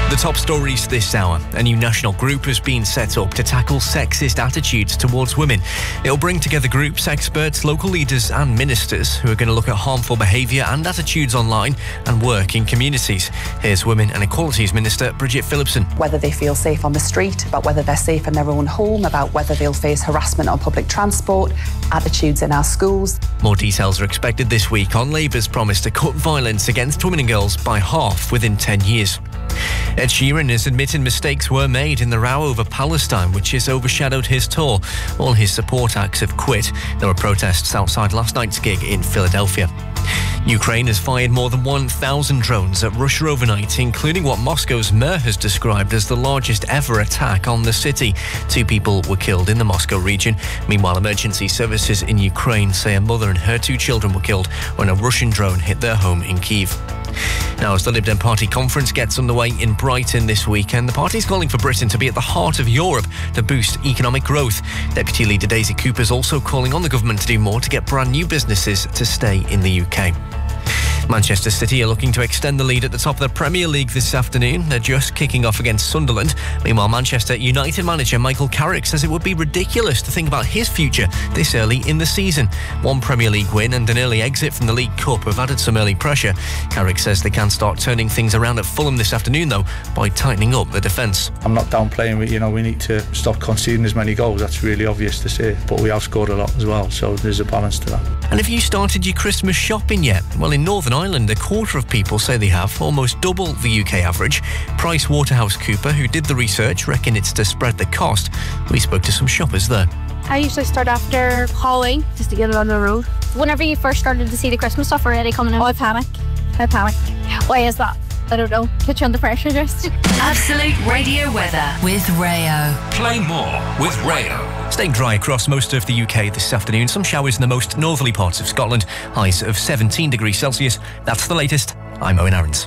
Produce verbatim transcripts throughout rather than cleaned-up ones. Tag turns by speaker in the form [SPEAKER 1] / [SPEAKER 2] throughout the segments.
[SPEAKER 1] The top stories this hour. A new national group has been set up to tackle sexist attitudes towards women. It'll bring together groups, experts, local leaders and ministers who are going to look at harmful behaviour and attitudes online and work in communities. Here's Women and Equalities Minister Bridget Phillipson.
[SPEAKER 2] Whether they feel safe on the street, about whether they're safe in their own home, about whether they'll face harassment on public transport, attitudes in our schools.
[SPEAKER 1] More details are expected this week on Labour's promise to cut violence against women and girls by half within ten years. Ed Sheeran has admitted mistakes were made in the row over Palestine, which has overshadowed his tour. All his support acts have quit. There were protests outside last night's gig in Philadelphia. Ukraine has fired more than one thousand drones at Russia overnight, including what Moscow's mayor has described as the largest ever attack on the city. Two people were killed in the Moscow region. Meanwhile, emergency services in Ukraine say a mother and her two children were killed when a Russian drone hit their home in Kyiv. Now, as the Lib Dem Party conference gets underway in Brighton this weekend, the party's calling for Britain to be at the heart of Europe to boost economic growth. Deputy Leader Daisy Cooper is also calling on the government to do more to get brand new businesses to stay in the U K. Manchester City are looking to extend the lead at the top of the Premier League this afternoon. They're just kicking off against Sunderland. Meanwhile, Manchester United manager Michael Carrick says it would be ridiculous to think about his future this early in the season. One Premier League win and an early exit from the League Cup have added some early pressure. Carrick says they can start turning things around at Fulham this afternoon, though, by tightening up the defence.
[SPEAKER 3] I'm not downplaying it, you know, we need to stop conceding as many goals. That's really obvious to see. But we have scored a lot as well, so there's a balance to that.
[SPEAKER 1] And have you started your Christmas shopping yet? Well, in Northern Ireland, a quarter of people say they have, almost double the U K average. Price Waterhouse Cooper, who did the research, reckon it's to spread the cost. We spoke to some shoppers there.
[SPEAKER 4] I usually start after Halloween, just to get it on the road. Whenever you first started to see the Christmas stuff already coming in, oh, I panic. I panic. Why is that? I don't know. Put you under pressure just.
[SPEAKER 5] Absolute Radio weather with Rayo.
[SPEAKER 6] Play more with Rayo.
[SPEAKER 1] Staying dry across most of the U K this afternoon. Some showers in the most northerly parts of Scotland. Highs of seventeen degrees Celsius. That's the latest. I'm Owen Aarons.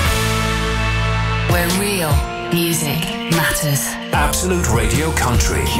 [SPEAKER 5] Where real music matters.
[SPEAKER 6] Absolute Radio Country.